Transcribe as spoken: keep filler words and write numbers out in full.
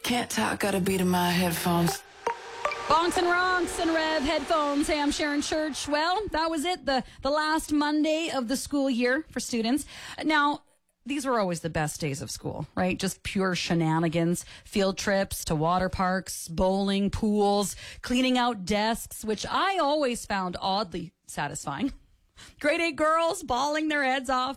Can't talk, got a beat in my headphones. Bonks and Ronks and Rev headphones. Hey, I'm Sharon Church. Well, that was it. The, the last Monday of the school year for students. Now, these were always the best days of school, right? Just pure shenanigans, field trips to water parks, bowling, pools, cleaning out desks, which I always found oddly satisfying. Grade eight girls bawling their heads off,